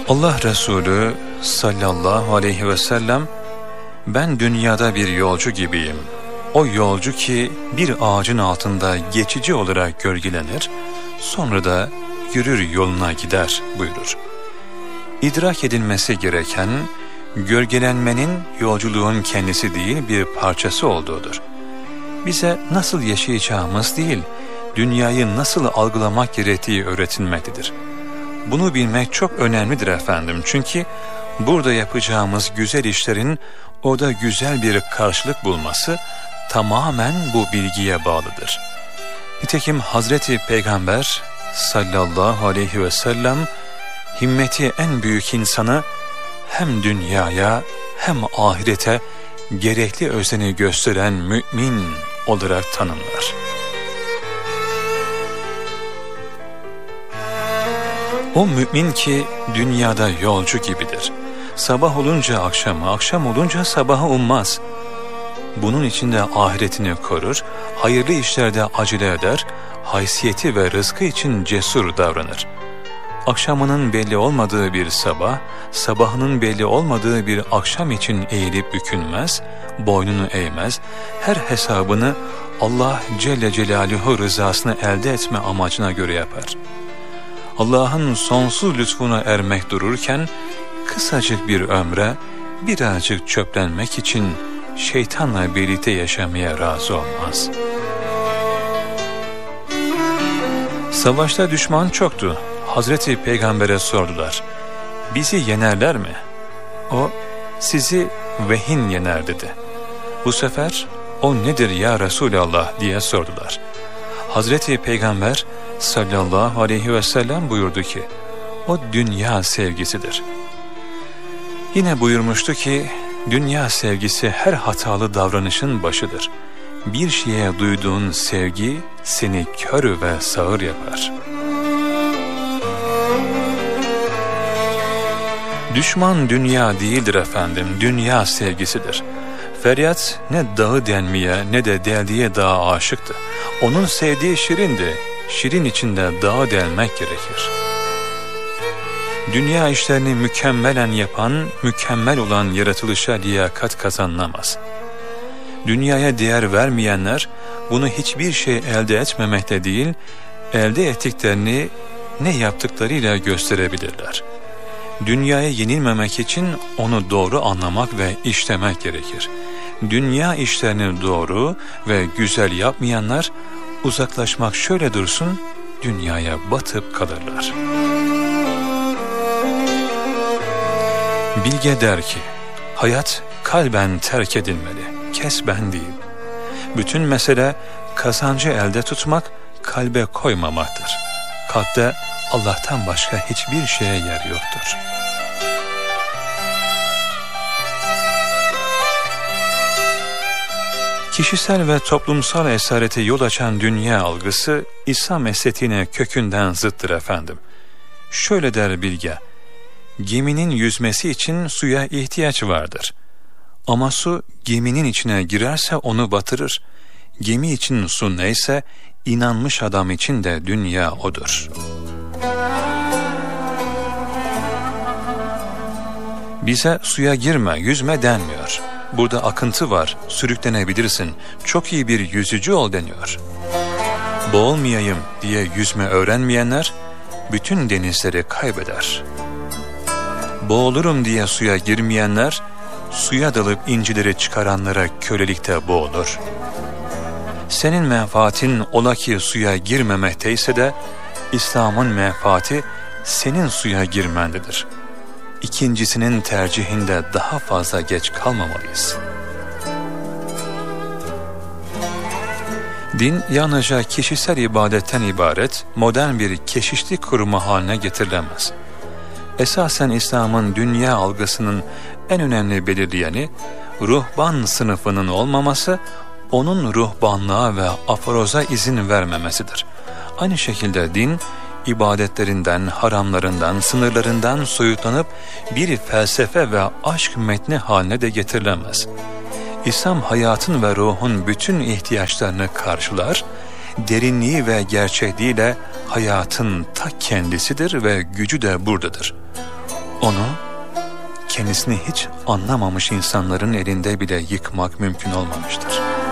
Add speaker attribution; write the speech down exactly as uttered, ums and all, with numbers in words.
Speaker 1: Allah Resulü sallallahu aleyhi ve sellem, ben dünyada bir yolcu gibiyim. O yolcu ki bir ağacın altında geçici olarak gölgelenir, sonra da yürür yoluna gider buyurur. İdrak edilmesi gereken, gölgelenmenin yolculuğun kendisi değil bir parçası olduğudur. Bize nasıl yaşayacağımız değil, dünyayı nasıl algılamak gerektiği öğretilmektedir. Bunu bilmek çok önemlidir efendim, çünkü burada yapacağımız güzel işlerin orada güzel bir karşılık bulması tamamen bu bilgiye bağlıdır. Nitekim Hazreti Peygamber sallallahu aleyhi ve sellem himmeti en büyük insanı hem dünyaya hem ahirete gerekli özeni gösteren mümin olarak tanımlar. O mümin ki dünyada yolcu gibidir. Sabah olunca akşamı, akşam olunca sabahı ummaz. Bunun içinde ahiretini korur, hayırlı işlerde acele eder, haysiyeti ve rızkı için cesur davranır. Akşamının belli olmadığı bir sabah, sabahının belli olmadığı bir akşam için eğilip bükülmez, boynunu eğmez, her hesabını Allah Celle Celaluhu rızasını elde etme amacına göre yapar. Allah'ın sonsuz lütfuna ermek dururken, kısacık bir ömre birazcık çöplenmek için şeytanla birlikte yaşamaya razı olmaz. Savaşta düşman çoktu. Hazreti Peygamber'e sordular. Bizi yenerler mi? O, sizi vehin yener dedi. Bu sefer, o nedir ya Resulallah diye sordular. Hazreti Peygamber sallallahu aleyhi ve sellem buyurdu ki, o dünya sevgisidir. Yine buyurmuştu ki, dünya sevgisi her hatalı davranışın başıdır. Bir şeye duyduğun sevgi seni kör ve sağır yapar. Düşman dünya değildir efendim, dünya sevgisidir. Feryat ne dağı delmeye ne de deldiğe dağa aşıktı. Onun sevdiği şirindi, şirin içinde dağı delmek gerekir. Dünya işlerini mükemmelen yapan, mükemmel olan yaratılışa liyakat kazanılamaz. Dünyaya değer vermeyenler bunu hiçbir şey elde etmemekte değil, elde ettiklerini ne yaptıklarıyla gösterebilirler. Dünyaya yenilmemek için onu doğru anlamak ve işlemek gerekir. Dünya işlerini doğru ve güzel yapmayanlar, uzaklaşmak şöyle dursun, dünyaya batıp kalırlar. Bilge der ki, hayat kalben terk edilmeli, kesben değil. Bütün mesele kazancı elde tutmak, kalbe koymamaktır. Kalpte Allah'tan başka hiçbir şeye yer yoktur. Kişisel ve toplumsal esarete yol açan dünya algısı, İslam estetiğine kökünden zıttır efendim. Şöyle der Bilge, geminin yüzmesi için suya ihtiyaç vardır. Ama su geminin içine girerse onu batırır. Gemi için su neyse, inanmış adam için de dünya odur. Bize suya girme, yüzme denmiyor. Burada akıntı var, sürüklenebilirsin, çok iyi bir yüzücü ol deniyor. Boğulmayayım diye yüzme öğrenmeyenler, bütün denizleri kaybeder. Boğulurum diye suya girmeyenler, suya dalıp incileri çıkaranlara kölelikte boğulur. Senin menfaatin ola ki suya girmemekteyse de, İslam'ın menfaati senin suya girmendedir. İkincisinin tercihinde daha fazla geç kalmamalıyız. Din yalnızca kişisel ibadetten ibaret, modern bir keşişlik kurumu haline getirilemez. Esasen İslam'ın dünya algısının en önemli belirleyeni, ruhban sınıfının olmaması, onun ruhbanlığa ve aforoza izin vermemesidir. Aynı şekilde din, ibadetlerinden, haramlarından, sınırlarından soyutlanıp bir felsefe ve aşk metni haline de getirilemez. İslam hayatın ve ruhun bütün ihtiyaçlarını karşılar, derinliği ve gerçekliğiyle hayatın ta kendisidir ve gücü de buradadır. onu kendisini hiç anlamamış insanların elinde bile yıkmak mümkün olmamıştır.